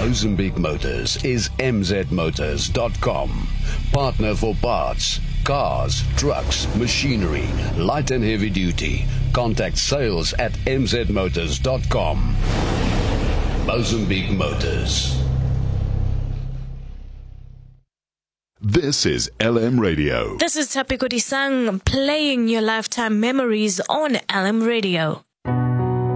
Mozambique Motors is mzmotors.com. Partner for parts, cars, trucks, machinery, light and heavy duty. Contact sales at mzmotors.com. Mozambique Motors. This is LM Radio. This is Tapiko Disang playing your lifetime memories on LM Radio.